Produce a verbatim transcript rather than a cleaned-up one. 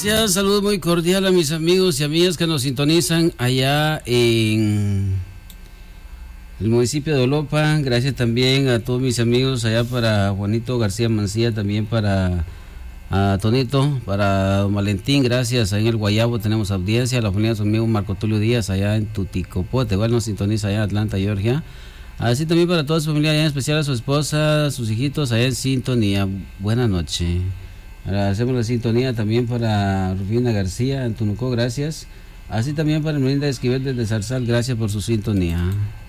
Gracias, saludos muy cordial a mis amigos y amigas que nos sintonizan allá en el municipio de Olopa. Gracias también a todos mis amigos allá, para Juanito García Mancilla, también para a Tonito, para Don Valentín, gracias. Ahí en el Guayabo tenemos audiencia. La familia de su amigo Marco Tulio Díaz allá en Tuticopote, igual nos sintoniza allá en Atlanta, Georgia. Así también para toda su familia, allá en especial a su esposa, a sus hijitos allá en sintonía. Buenas noches. Agradecemos la sintonía también para Rufina García en Tunucó, gracias. Así también para Melinda Esquivel desde Zarzal, gracias por su sintonía.